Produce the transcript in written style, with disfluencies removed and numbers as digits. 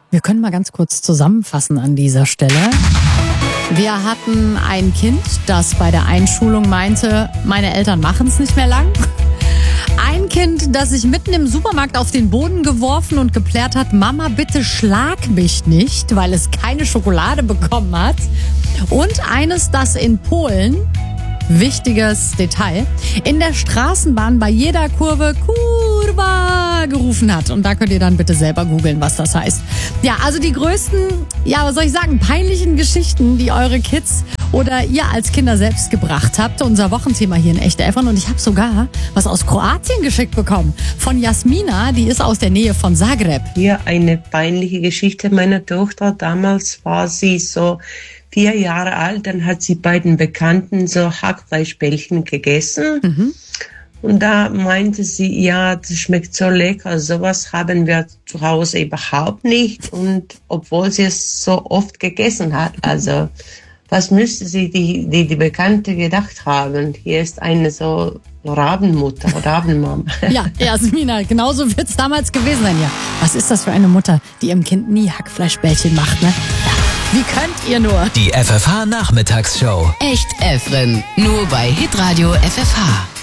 Wir können mal ganz kurz zusammenfassen an dieser Stelle. Wir hatten ein Kind, das bei der Einschulung meinte, meine Eltern machen es nicht mehr lang. Ein Kind, das sich mitten im Supermarkt auf den Boden geworfen und geplärt hat, Mama, bitte schlag mich nicht, weil es keine Schokolade bekommen hat. Und eines, das in Polen, wichtiges Detail, in der Straßenbahn bei jeder Kurve Kurwa gerufen hat. Und da könnt ihr dann bitte selber googeln, was das heißt. Ja, also die größten, was soll ich sagen, peinlichen Geschichten, die eure Kids oder ihr als Kinder selbst gebracht habt. Unser Wochenthema hier in Echte Eltern. Und ich habe sogar was aus Kroatien geschickt bekommen. Von Jasmina, die ist aus der Nähe von Zagreb. Hier eine peinliche Geschichte meiner Tochter. Damals war sie so 4 Jahre alt, dann hat sie bei den Bekannten so Hackfleischbällchen gegessen. Und da meinte sie, ja, das schmeckt so lecker, sowas haben wir zu Hause überhaupt nicht. Und obwohl sie es so oft gegessen hat, also was müsste sie die Bekannte gedacht haben? Hier ist eine so Rabenmutter, Rabenmama. Ja, Jasmina, genauso wird's damals gewesen sein. Ja, was ist das für eine Mutter, die ihrem Kind nie Hackfleischbällchen macht, ne? Ja. Wie könnt ihr nur? Die FFH Nachmittagsshow. Echt Elfrin, nur bei Hitradio FFH.